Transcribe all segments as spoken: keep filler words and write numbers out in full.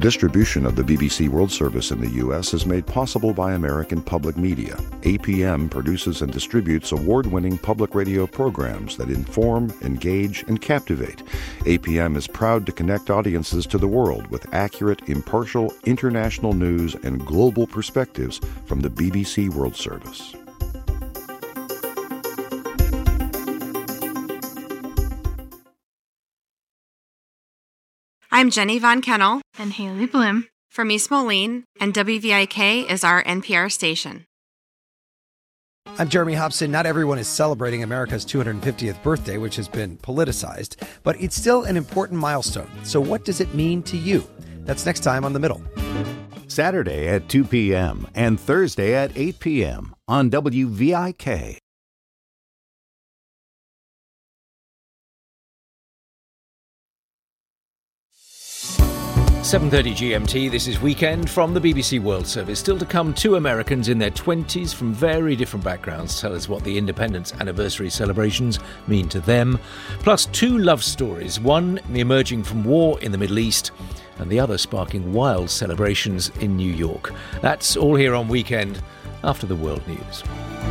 Distribution of the B B C World Service in the U S is made possible by American Public Media. A P M produces and distributes award-winning public radio programs that inform, engage, and captivate. A P M is proud to connect audiences to the world with accurate, impartial, international news and global perspectives from the B B C World Service. I'm Jenny Von Kennel. And Haley Bloom. From East Moline, and W V I K is our N P R station. I'm Jeremy Hobson. Not everyone is celebrating America's two hundred fiftieth birthday, which has been politicized, but it's still an important milestone. So what does it mean to you? That's next time on The Middle. Saturday at two p.m. and Thursday at eight p.m. on W V I K. seven thirty G M T, this is Weekend from the B B C World Service. Still to come, two Americans in their twenties from very different backgrounds tell us what the independence anniversary celebrations mean to them. Plus two love stories, one emerging from war in the Middle East and the other sparking wild celebrations in New York. That's all here on Weekend after the world news.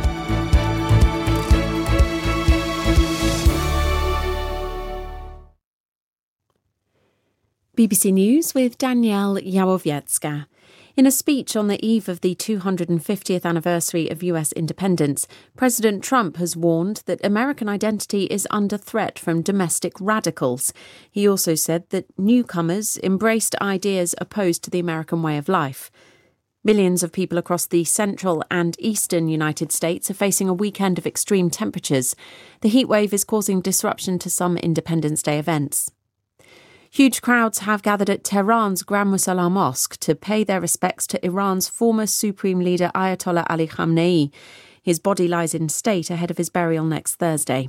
B B C News with Danielle Yawowiecka. In a speech on the eve of the two hundred fiftieth anniversary of U S independence, President Trump has warned that American identity is under threat from domestic radicals. He also said that newcomers embraced ideas opposed to the American way of life. Millions of people across the central and eastern United States are facing a weekend of extreme temperatures. The heatwave is causing disruption to some Independence Day events. Huge crowds have gathered at Tehran's Grand Musalla Mosque to pay their respects to Iran's former Supreme Leader Ayatollah Ali Khamenei. His body lies in state ahead of his burial next Thursday.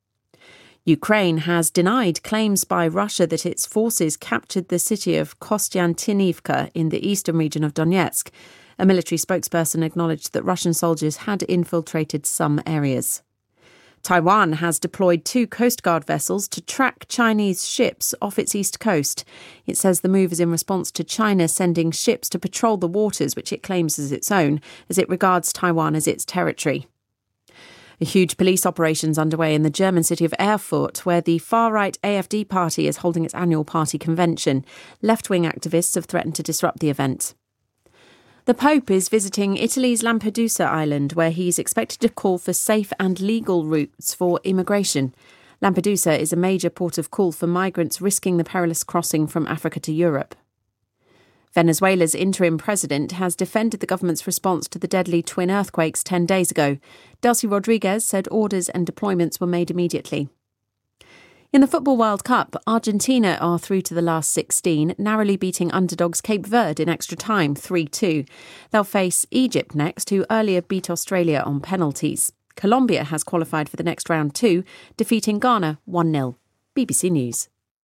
Ukraine has denied claims by Russia that its forces captured the city of Kostiantynivka in the eastern region of Donetsk. A military spokesperson acknowledged that Russian soldiers had infiltrated some areas. Taiwan has deployed two Coast Guard vessels to track Chinese ships off its east coast. It says the move is in response to China sending ships to patrol the waters which it claims as its own, as it regards Taiwan as its territory. A huge police operation is underway in the German city of Erfurt, where the far-right A F D party is holding its annual party convention. Left-wing activists have threatened to disrupt the event. The Pope is visiting Italy's Lampedusa island, where he's expected to call for safe and legal routes for immigration. Lampedusa is a major port of call for migrants risking the perilous crossing from Africa to Europe. Venezuela's interim president has defended the government's response to the deadly twin earthquakes ten days ago. Delcy Rodriguez said orders and deployments were made immediately. In the Football World Cup, Argentina are through to the last sixteen, narrowly beating underdogs Cape Verde in extra time three two. They'll face Egypt next, who earlier beat Australia on penalties. Colombia has qualified for the next round too, defeating Ghana one nil. B B C News.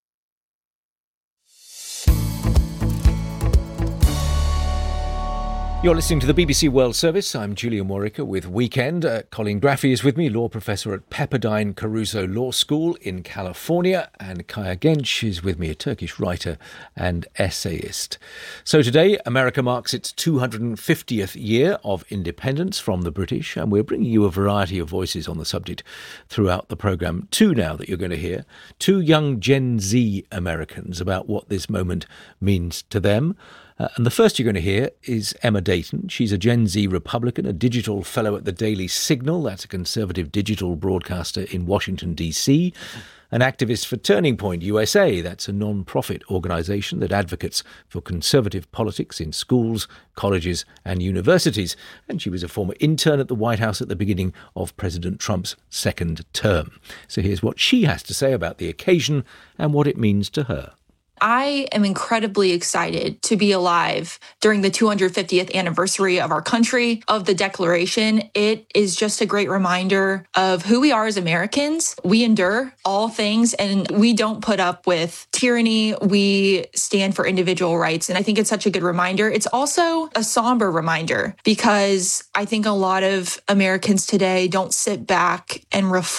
You're listening to the B B C World Service. I'm Julian Warwicker with Weekend. Uh, Colin Graffy is with me, law professor at Pepperdine Caruso Law School in California. And Kaya Genç is with me, a Turkish writer and essayist. So today, America marks its two hundred fiftieth year of independence from the British. And we're bringing you a variety of voices on the subject throughout the programme. Two now that you're going to hear. Two young Gen Z Americans about what this moment means to them. Uh, and the first you're going to hear is Emma Dayton. She's a Gen Z Republican, a digital fellow at the Daily Signal. That's a conservative digital broadcaster in Washington, D C. An activist for Turning Point U S A. That's a non-profit organisation that advocates for conservative politics in schools, colleges and universities. And she was a former intern at the White House at the beginning of President Trump's second term. So here's what she has to say about the occasion and what it means to her. I am incredibly excited to be alive during the two hundred fiftieth anniversary of our country, of the Declaration. It is just a great reminder of who we are as Americans. We endure all things and we don't put up with tyranny. We stand for individual rights. And I think it's such a good reminder. It's also a somber reminder because I think a lot of Americans today don't sit back and reflect